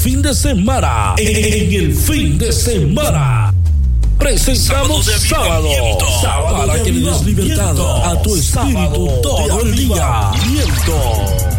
fin de semana. En el fin de semana. Presentamos sábado para que le des libertad a tu espíritu todo el día.